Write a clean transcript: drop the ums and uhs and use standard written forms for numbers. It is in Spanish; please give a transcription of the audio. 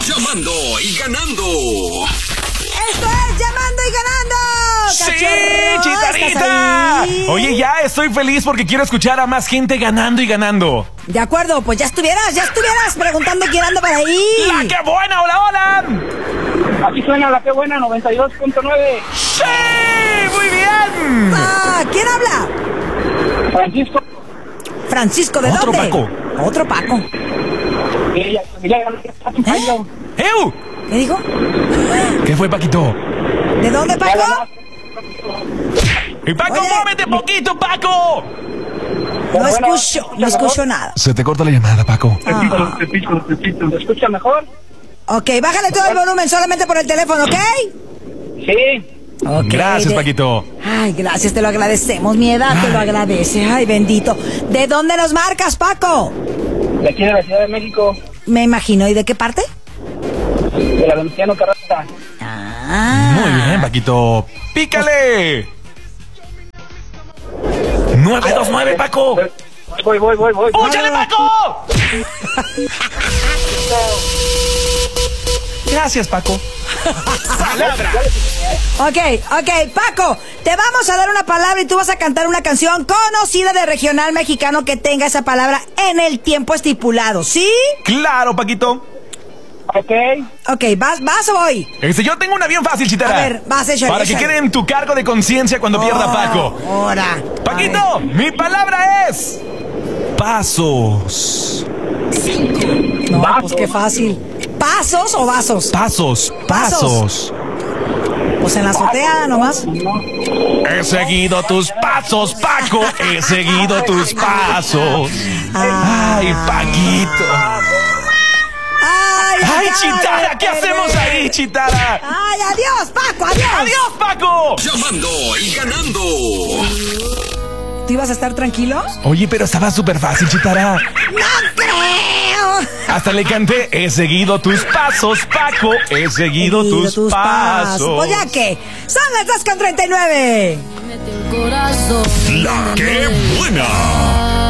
Llamando y ganando. ¡Esto es Llamando y Ganando! ¡Sí, ¡Cachorro! Chitarita! ¿Estás ahí? Oye, ya estoy feliz porque quiero escuchar a más gente ganando y ganando. De acuerdo, pues ya estuvieras preguntando quién anda por ahí. ¡La que buena! ¡Hola, hola! Aquí suena la que buena, 92.9. ¡Sí! ¡Muy bien! Ah, ¿quién habla? Francisco. Francisco, ¿de Otro dónde? Paco. Otro Paco. Mira, ¿Qué dijo? ¿Qué fue, Paquito? ¿De dónde, Paco? ¡Y Paco, Oye. muévete poquito, Paco! No escucho nada. Se te corta la llamada, Paco. Repito. ¿Me escucha mejor? Ok, bájale todo el volumen solamente por el teléfono, ¿ok? Sí. Ok, Gracias, Paquito. Ay, gracias, te lo agradecemos. Mi edad te lo agradece. Ay, bendito. ¿De dónde nos marcas, Paco? De aquí de la Ciudad de México, Me imagino. ¿Y de qué parte? de la Venustiano Carranza. Ah. Muy bien, Paquito. ¡Pícale! 929, Paco. Voy. ¡Úchale, Paco! Gracias, Paco. Ok, Paco, te vamos a dar una palabra y tú vas a cantar una canción conocida de regional mexicano que tenga esa palabra en el tiempo estipulado, ¿sí? Claro, Paquito. Ok. Ok, ¿vas o voy? Yo tengo una bien fácil, Chitara. A ver, vas, échale, Para que échale. quede en tu cargo de conciencia cuando pierda Paco. Ahora. Paquito, mi palabra es... pasos. No, Vasos. pues qué fácil. ¿Pasos o vasos? Pasos. Pues en la azotea nomás. He seguido tus pasos, Paco. He seguido tus pasos. Ay, Paquito. ¡Ay, Ay, acaba Chitara, de ¿qué perder! hacemos ahí, Chitara? ¡Ay, adiós, Paco, adiós! ¡Adiós, Paco! Llamando y ganando. ¿Tú ibas a estar tranquilo? Oye, pero estaba súper fácil, Chitara. ¡No creo! Hasta le canté, he seguido tus pasos, Paco. He seguido tus pasos. Pues ya que, son las 2:39. La que buena.